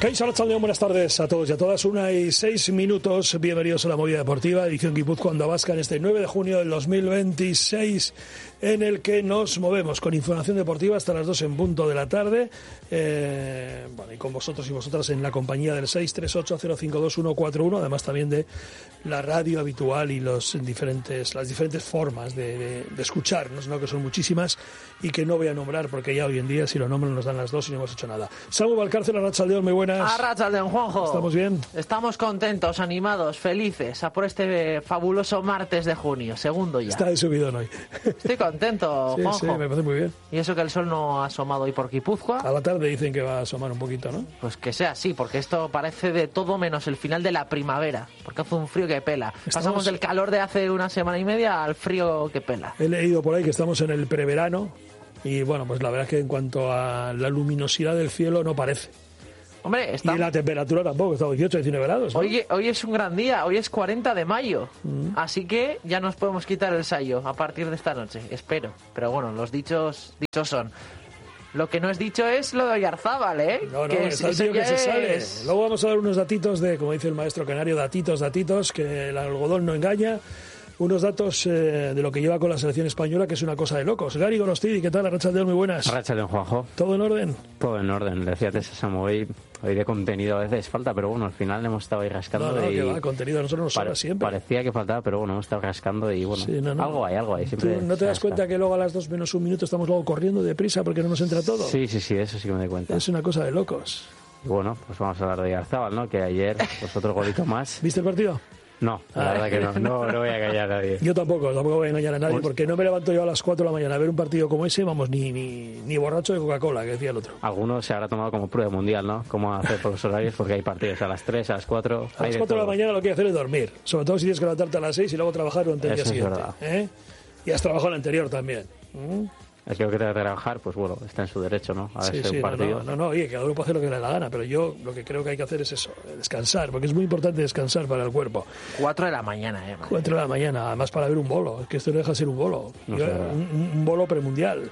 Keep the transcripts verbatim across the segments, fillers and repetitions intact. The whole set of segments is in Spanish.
Kaixo Arratsaldeon, buenas tardes a todos y a todas. Una y seis minutos. Bienvenidos a la Movida Deportiva, edición Guipúzcoa Onda Vasca en este nueve de junio del dos mil veintiséis, en el que nos movemos con información deportiva hasta las dos en punto de la tarde. Eh, bueno, y con vosotros y vosotras en la compañía del seis tres ocho cero cinco dos uno cuatro uno, además también de la radio habitual y los diferentes, las diferentes formas de, de, de escucharnos, ¿no? Que son muchísimas y que no voy a nombrar porque ya hoy en día si lo nombran nos dan las dos y no hemos hecho nada. Samu Valcárcel, Arratsaldeon, muy buenas. Arratsaldeon, Juanjo. ¿Estamos bien? Estamos contentos, animados, felices a por este fabuloso martes de junio, segundo ya. Está de subidón hoy. Estoy contento, sí, Juanjo. Sí, me parece muy bien. Y eso que el sol no ha asomado hoy por Guipúzcoa. A la tarde dicen que va a asomar un poquito, ¿no? Pues que sea así, porque esto parece de todo menos el final de la primavera, porque hace un frío que pela. Estamos... Pasamos del calor de hace una semana y media al frío que pela. He leído por ahí que estamos en el preverano y bueno, pues la verdad es que en cuanto a la luminosidad del cielo no parece. Hombre, está... Y la temperatura tampoco, está dieciocho, diecinueve grados, ¿no? Hoy, hoy es un gran día, hoy es cuarenta de mayo, mm. así que ya nos podemos quitar el sayo a partir de esta noche, espero. Pero bueno, los dichos dichos son. Lo que no es dicho es lo de Oyarzábal, ¿eh? No, no, que está el tío que se sale. Es... Luego vamos a dar unos datitos de, como dice el maestro canario, datitos, datitos, que el algodón no engaña. Unos datos eh, de lo que lleva con la selección española, que es una cosa de locos. Gary Gorostidi, ¿qué tal? Arratsaldeon, muy buenas. Arratsaldeon, Juanjo. ¿Todo en orden? Todo en orden. Decía Samu, hoy, hoy de contenido a veces falta, pero bueno, al final hemos estado ahí rascando. No, no, y que va, contenido a nosotros nos sobra pare, siempre. Parecía que faltaba, pero bueno, hemos estado rascando y bueno, sí, no, no. algo hay, algo hay. Siempre ¿Tú no te das rasca. cuenta que luego a las dos menos un minuto estamos luego corriendo deprisa porque no nos entra todo? Sí, sí, sí, eso sí que me doy cuenta. Es una cosa de locos. Y bueno, pues vamos a hablar de Oyarzábal, ¿no? Que ayer, pues otro golito más. ¿Viste el partido? No, la ah, verdad que no, no, no voy a engañar a nadie. Yo tampoco, tampoco voy a engañar a nadie, porque no me levanto yo a las cuatro de la mañana a ver un partido como ese, vamos, ni, ni, ni borracho de Coca-Cola, que decía el otro. Algunos se habrá tomado como prueba mundial, ¿no? Cómo hacer por los horarios, porque hay partidos a las tres, a las cuatro... A las cuatro de la mañana lo que hay que hacer es dormir, sobre todo si tienes que levantarte a las seis y luego trabajar durante el día siguiente. ¿Eh? Y has trabajado el anterior también. ¿Mm? El que quiere trabajar, pues bueno, está en su derecho, ¿no? A sí, ese sí, partido. No, no, no, oye, cada uno puede hacer lo que le dé la gana, pero yo lo que creo que hay que hacer es eso, descansar, porque es muy importante descansar para el cuerpo. Cuatro de la mañana, ¿eh? Cuatro de la mañana, además para ver un bolo, es que esto no deja de ser un bolo, no yo, sé, un, un bolo premundial.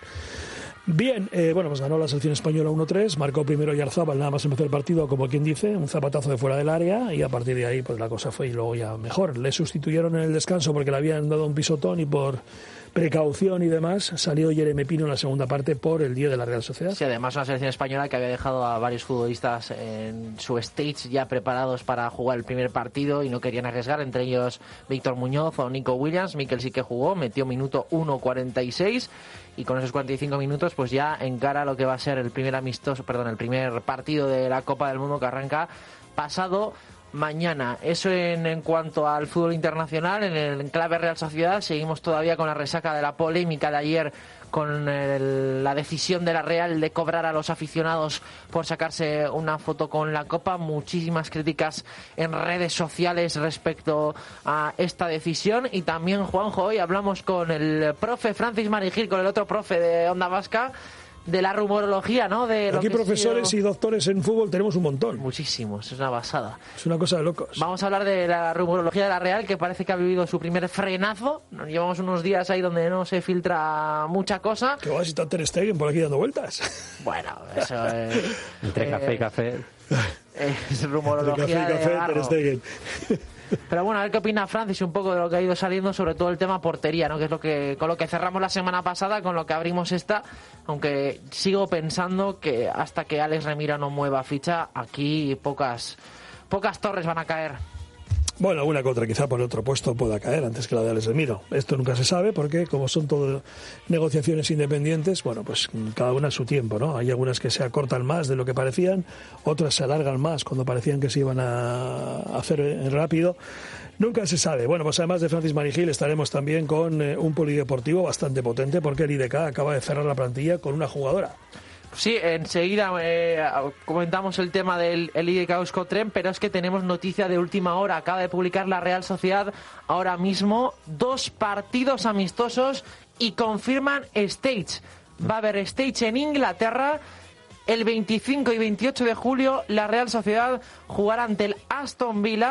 Bien, eh, bueno, pues ganó la selección española uno tres, marcó primero Oyarzábal, nada más empezó el partido, como quien dice, un zapatazo de fuera del área, y a partir de ahí pues la cosa fue y luego ya mejor. Le sustituyeron en el descanso porque le habían dado un pisotón y por precaución y demás, salió Jeremy Pino en la segunda parte por el día de la Real Sociedad. Sí, además una selección española que había dejado a varios futbolistas en su stage ya preparados para jugar el primer partido y no querían arriesgar, entre ellos Víctor Muñoz o Nico Williams. Mikel sí que jugó, metió minuto uno cuarenta y seis y con esos cuarenta y cinco minutos pues ya encara lo que va a ser el primer amistoso, perdón, el primer partido de la Copa del Mundo que arranca pasado mañana. Eso en, en cuanto al fútbol internacional. En el enclave Real Sociedad seguimos todavía con la resaca de la polémica de ayer con el, la decisión de la Real de cobrar a los aficionados por sacarse una foto con la Copa. Muchísimas críticas en redes sociales respecto a esta decisión. Y también, Juanjo, hoy hablamos con el profe Francis Marijil, con el otro profe de Onda Vasca, de la rumorología, ¿no? De lo Aquí que profesores sido... y doctores en fútbol tenemos un montón. Muchísimos, es una basada. Es una cosa de locos. Vamos a hablar de la rumorología de la Real, que parece que ha vivido su primer frenazo. Nos llevamos unos días ahí donde no se filtra mucha cosa. Que va a estar Ter Stegen por aquí dando vueltas. Bueno, eso es... Entre eh, café y café. Es rumorología Entre café y café, Ter Stegen. Pero bueno, a ver qué opina Francis un poco de lo que ha ido saliendo, sobre todo el tema portería, ¿no? Que es lo que con lo que cerramos la semana pasada, con lo que abrimos esta, aunque sigo pensando que hasta que Alex Remiro no mueva ficha, aquí pocas pocas torres van a caer. Bueno, alguna que otra quizá por el otro puesto pueda caer antes que la de Alex Remiro. Esto nunca se sabe porque como son todo negociaciones independientes, bueno, pues cada una a su tiempo, ¿no? Hay algunas que se acortan más de lo que parecían, otras se alargan más cuando parecían que se iban a hacer rápido. Nunca se sabe. Bueno, pues además de Francis Marijil estaremos también con eh, un polideportivo bastante potente porque el I D K acaba de cerrar la plantilla con una jugadora. Sí, enseguida eh, comentamos el tema del el I D K Euskotren, pero es que tenemos noticia de última hora. Acaba de publicar la Real Sociedad ahora mismo dos partidos amistosos y confirman stage. Va a haber stage en Inglaterra. El veinticinco y veintiocho de julio la Real Sociedad jugará ante el Aston Villa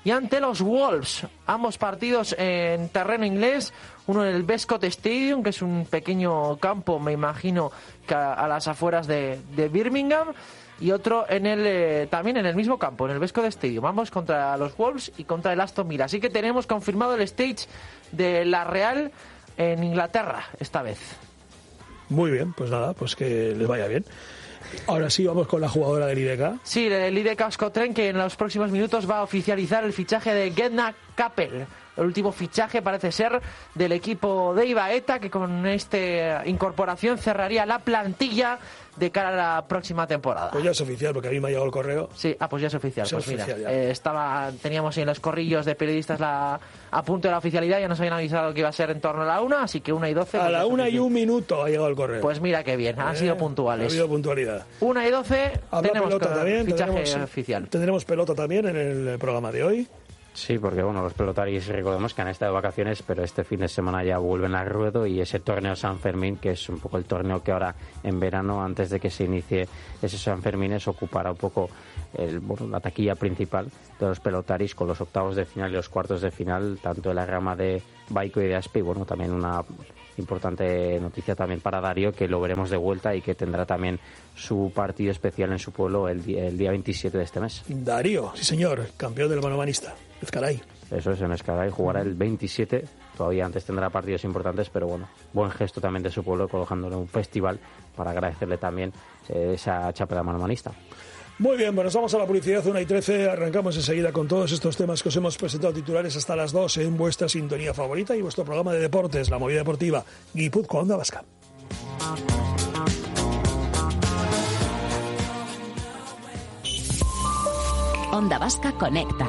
y ante los Wolves. Ambos partidos en terreno inglés, uno en el Bescot Stadium, que es un pequeño campo, me imagino, que a, a las afueras de, de Birmingham, y otro en el eh, también en el mismo campo, en el Bescot Stadium. Ambos contra los Wolves y contra el Aston Villa. Así que tenemos confirmado el stage de la Real en Inglaterra esta vez. Muy bien, pues nada, pues que les vaya bien. Ahora sí, vamos con la jugadora del I D K. Sí, el I D K Oskotren, que en los próximos minutos va a oficializar el fichaje de Gedna Kappel. El último fichaje parece ser del equipo de Ibaeta, que con esta incorporación cerraría la plantilla de cara a la próxima temporada. Pues ya es oficial, porque a mí me ha llegado el correo. Sí, ah, pues ya es oficial. Sí, pues es mira, oficial eh, estaba, teníamos en los corrillos de periodistas la, a punto de la oficialidad, ya nos habían avisado que iba a ser en torno a la una, así que una y doce. A pues la una y un minuto ha llegado el correo. Pues mira qué bien, han eh, sido puntuales. Ha habido puntualidad. Una y doce tenemos pelota también, fichaje tendremos, oficial. Tendremos pelota también en el programa de hoy. Sí, porque bueno, los pelotaris recordemos que han estado de vacaciones, pero este fin de semana ya vuelven al ruedo, y ese torneo San Fermín, que es un poco el torneo que ahora en verano, antes de que se inicie ese San Fermín, ocupará un poco el, bueno, la taquilla principal de los pelotaris, con los octavos de final y los cuartos de final, tanto de la rama de Baico y de Aspe, y bueno, también una importante noticia también para Darío, que lo veremos de vuelta y que tendrá también su partido especial en su pueblo el día, el día veintisiete de este mes. Darío, sí señor, campeón del manomanista, Ezcaray. Eso es, en Ezcaray jugará el veintisiete, todavía antes tendrá partidos importantes, pero bueno, buen gesto también de su pueblo, colocándole un festival para agradecerle también eh, esa chapa de manomanista. Muy bien, bueno, nos vamos a la publicidad, una y trece, arrancamos enseguida con todos estos temas que os hemos presentado titulares hasta las dos en vuestra sintonía favorita y vuestro programa de deportes, La Movida Deportiva, Guipúzcoa Onda Vasca. Onda Vasca Conecta.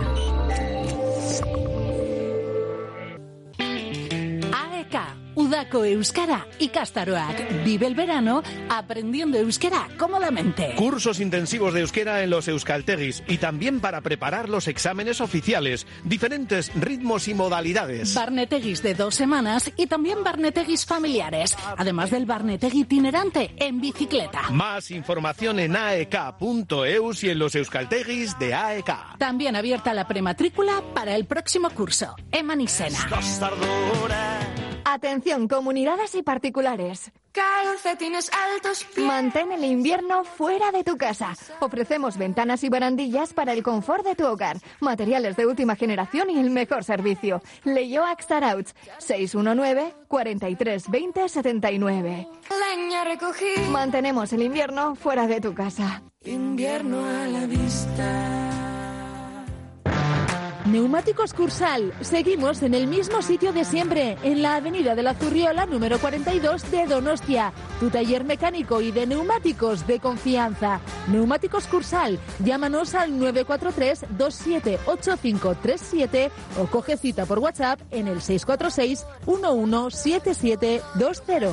A E K, Udako Euskara ikastaroak. Vive el verano aprendiendo euskera cómodamente. Cursos intensivos de euskera en los euskaltegis y también para preparar los exámenes oficiales. Diferentes ritmos y modalidades. Barnetegis de dos semanas y también barnetegis familiares. Además del barnetegi itinerante en bicicleta. Más información en a e ka punto e u s y en los euskaltegis de A E K. También abierta la prematrícula para el próximo curso. Emanisena. Atención, comunidades y particulares. Calcetines altos. Mantén el invierno fuera de tu casa. Ofrecemos ventanas y barandillas para el confort de tu hogar, materiales de última generación y el mejor servicio. Leioac Zarauch, seis uno nueve, cuatro tres dos cero, siete nueve. Leña recogí. Mantenemos el invierno fuera de tu casa. Invierno a la vista. Neumáticos Cursal. Seguimos en el mismo sitio de siempre, en la avenida de la Zurriola número cuarenta y dos de Donostia. Tu taller mecánico y de neumáticos de confianza. Neumáticos Cursal. Llámanos al nueve cuatro tres, dos siete ocho cinco tres siete o coge cita por WhatsApp en el seis cuatro seis, uno uno siete siete dos cero.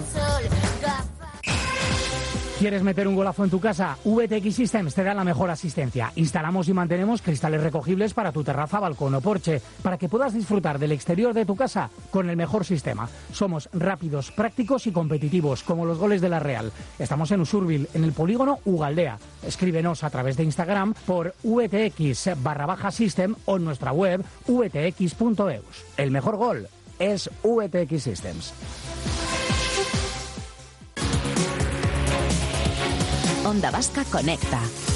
¿Quieres meter un golazo en tu casa? V T X Systems te da la mejor asistencia. Instalamos y mantenemos cristales recogibles para tu terraza, balcón o porche, para que puedas disfrutar del exterior de tu casa con el mejor sistema. Somos rápidos, prácticos y competitivos, como los goles de la Real. Estamos en Usurbil, en el polígono Ugaldea. Escríbenos a través de Instagram por vtx barra baja system o en nuestra web v t x punto e u s. El mejor gol es V T X Systems. Onda Vasca Conecta.